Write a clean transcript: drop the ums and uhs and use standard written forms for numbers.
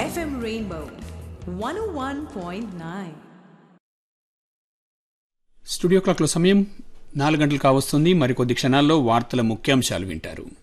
FM Rainbow 101.9. Studio క్లాక్లో సమయం 4 గంటలు కావస్తుంది. మరికొద్ది క్షణాల్లో వార్తల ముఖ్యాంశాలు వింటారు.